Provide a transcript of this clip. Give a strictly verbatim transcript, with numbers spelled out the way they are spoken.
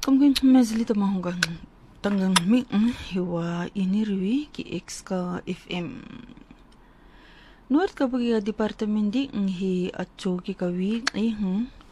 Kamkin mazlita mahunga tanggang mi hiwa inirwi ki exka F M. Nuart kabagi departamenti hi atso ki kawi eh